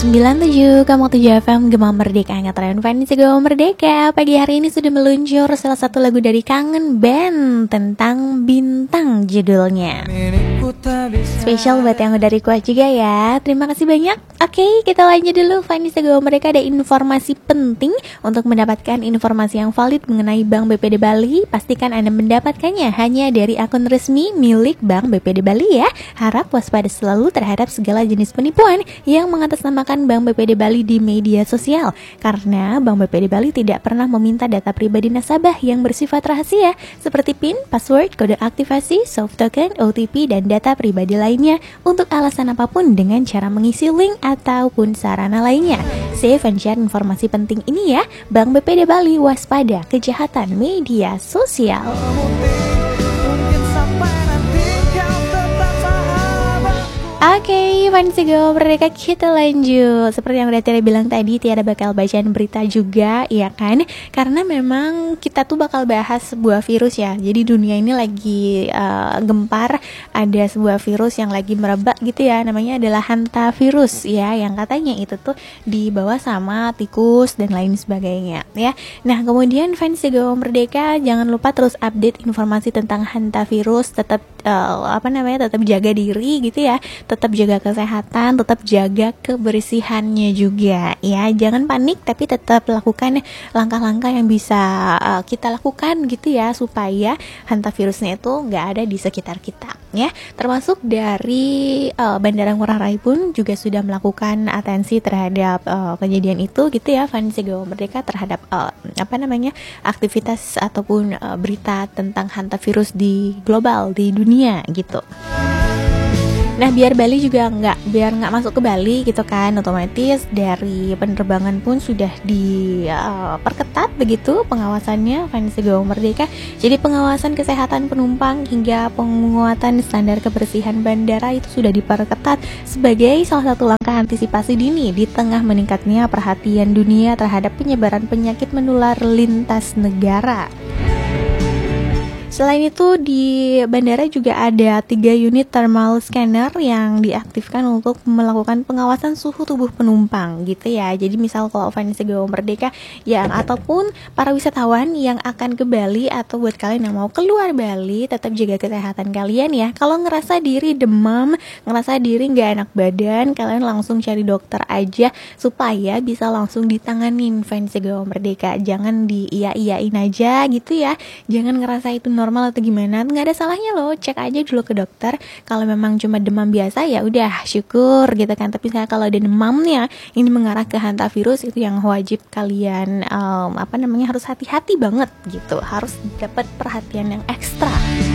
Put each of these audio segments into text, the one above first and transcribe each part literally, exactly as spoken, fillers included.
sembilan tujuh koma tujuh F M Gema Merdeka, Angkatan Fans Gema Merdeka. Pagi hari ini sudah meluncur salah satu lagu dari Kangen Band tentang bintang judulnya. Spesial buat yang udah request juga ya. Terima kasih banyak. Oke, kita lanjut dulu. Fans Gema Merdeka, ada informasi penting. Untuk mendapatkan informasi yang valid mengenai Bank B P D Bali, pastikan Anda mendapatkannya hanya dari akun resmi milik Bank B P D Bali ya. Harap waspada selalu terhadap segala jenis penipuan yang mengatasnamakan Bank B P D Bali di media sosial, karena Bank B P D Bali tidak pernah meminta data pribadi nasabah yang bersifat rahasia seperti PIN, password, kode aktivasi, soft token, O T P, dan data pribadi lainnya untuk alasan apapun dengan cara mengisi link ataupun sarana lainnya. Save and share informasi penting ini ya. Bank B P D Bali, waspada kejahatan media sosial. Oke, okay, fans Gema Merdeka, kita lanjut. Seperti yang udah Tia bilang tadi, Tia bakal bacaan berita juga, ya kan? Karena memang kita tuh bakal bahas sebuah virus ya. Jadi dunia ini lagi uh, gempar, ada sebuah virus yang lagi merebak gitu ya. Namanya adalah hantavirus ya, yang katanya itu tuh dibawa sama tikus dan lain sebagainya ya. Nah, kemudian fans Gema Merdeka, jangan lupa terus update informasi tentang hantavirus. Tetap uh, apa namanya? Tetap jaga diri gitu ya. Tetap jaga kesehatan, tetap jaga kebersihannya juga ya. Jangan panik, tapi tetap lakukan langkah-langkah yang bisa uh, kita lakukan gitu ya, supaya hantavirusnya itu nggak ada di sekitar kita ya. Termasuk dari uh, Bandara Ngurah Rai pun juga sudah melakukan atensi terhadap uh, kejadian itu gitu ya, fans Gema Merdeka, terhadap uh, apa namanya aktivitas ataupun uh, berita tentang hantavirus di global, di dunia gitu. Nah, biar Bali juga nggak, biar nggak masuk ke Bali gitu kan, otomatis dari penerbangan pun sudah diperketat uh, begitu pengawasannya, fans Gema Merdeka. Jadi pengawasan kesehatan penumpang hingga penguatan standar kebersihan bandara itu sudah diperketat sebagai salah satu langkah antisipasi dini di tengah meningkatnya perhatian dunia terhadap penyebaran penyakit menular lintas negara. Selain itu, di bandara juga ada tiga unit thermal scanner yang diaktifkan untuk melakukan pengawasan suhu tubuh penumpang gitu ya. Jadi misal kalau fans Gema Merdeka yang ataupun para wisatawan yang akan ke Bali, atau buat kalian yang mau keluar Bali, tetap jaga kesehatan kalian ya. Kalau ngerasa diri demam, ngerasa diri nggak enak badan, kalian langsung cari dokter aja supaya bisa langsung ditanganin, fans Gema Merdeka. Jangan di iya-iyain aja gitu ya. Jangan ngerasa itu normal normal atau gimana, nggak ada salahnya loh, cek aja dulu ke dokter. Kalau memang cuma demam biasa ya udah syukur gitu kan. Tapi saya kalau ada demamnya ini mengarah ke hantavirus, itu yang wajib kalian um, apa namanya harus hati-hati banget gitu, harus dapat perhatian yang ekstra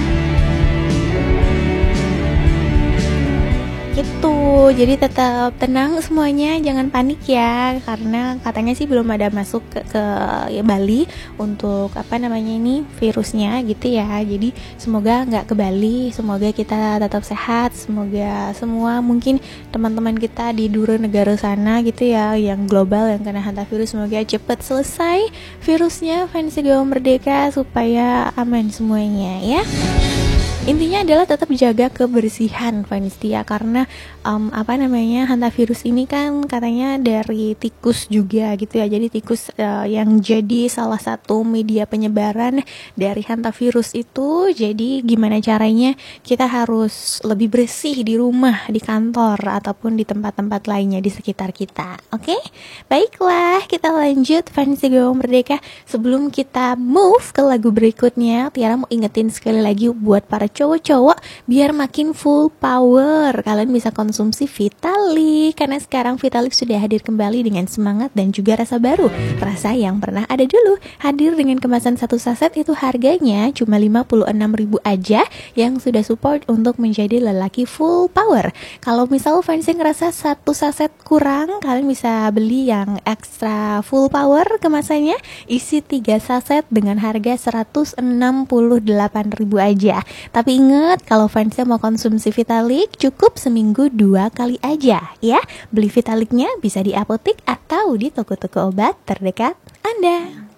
gitu. Jadi tetap tenang semuanya, jangan panik ya, karena katanya sih belum ada masuk ke, ke ya, Bali untuk apa namanya ini virusnya gitu ya. Jadi semoga nggak ke Bali, semoga kita tetap sehat, semoga semua mungkin teman-teman kita di dua negara sana gitu ya, yang global yang kena hantavirus, semoga cepet selesai virusnya, fans Gema Merdeka, supaya aman semuanya ya. Intinya adalah tetap jaga kebersihan, fans Tia, karena um, apa namanya hantavirus ini kan katanya dari tikus juga gitu ya. Jadi tikus uh, yang jadi salah satu media penyebaran dari hantavirus itu. Jadi gimana caranya kita harus lebih bersih di rumah, di kantor, ataupun di tempat-tempat lainnya di sekitar kita. Oke, okay? Baiklah, kita lanjut fans Gema Merdeka. Sebelum kita move ke lagu berikutnya, Tiara mau ingetin sekali lagi buat para cowok-cowok biar makin full power, kalian bisa konsumsi Vitalik, karena sekarang Vitalik sudah hadir kembali dengan semangat dan juga rasa baru, rasa yang pernah ada dulu. Hadir dengan kemasan satu saset, itu harganya cuma lima puluh enam ribu aja, yang sudah support untuk menjadi lelaki full power. Kalau misal fansnya ngerasa satu saset kurang, kalian bisa beli yang extra full power kemasannya, isi tiga saset dengan harga seratus enam puluh delapan ribu aja. Tapi ingat, kalau fansnya mau konsumsi Vitalik, cukup seminggu dua kali aja ya. Beli Vitaliknya bisa di apotek atau di toko-toko obat terdekat Anda.